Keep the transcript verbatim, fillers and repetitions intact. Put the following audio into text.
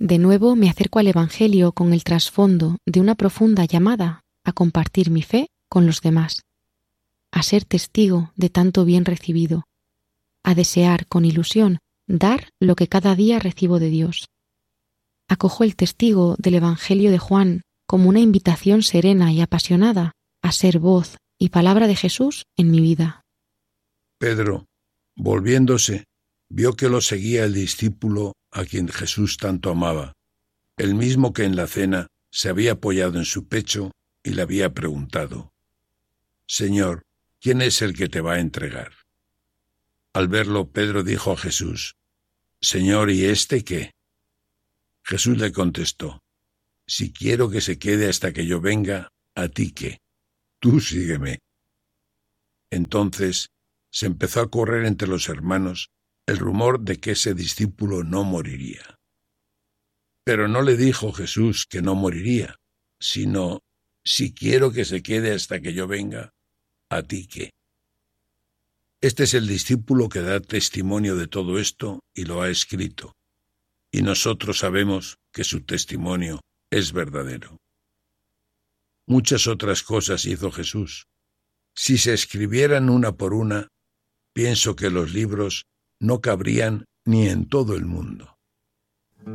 De nuevo me acerco al Evangelio con el trasfondo de una profunda llamada a compartir mi fe con los demás, a ser testigo de tanto bien recibido, a desear con ilusión dar lo que cada día recibo de Dios. Acojo el testigo del Evangelio de Juan como una invitación serena y apasionada a ser voz y palabra de Jesús en mi vida. Pedro, volviéndose, vio que lo seguía el discípulo a quien Jesús tanto amaba, el mismo que en la cena se había apoyado en su pecho y le había preguntado: Señor, ¿quién es el que te va a entregar? Al verlo, Pedro dijo a Jesús: Señor, ¿y este qué? Jesús le contestó: Si quiero que se quede hasta que yo venga, ¿a ti qué? Tú sígueme. Entonces se empezó a correr entre los hermanos el rumor de que ese discípulo no moriría. Pero no le dijo Jesús que no moriría, sino: si quiero que se quede hasta que yo venga, ¿a ti qué? Este es el discípulo que da testimonio de todo esto y lo ha escrito, y nosotros sabemos que su testimonio es verdadero. Muchas otras cosas hizo Jesús. Si se escribieran una por una, pienso que los libros no cabrían ni en todo el mundo.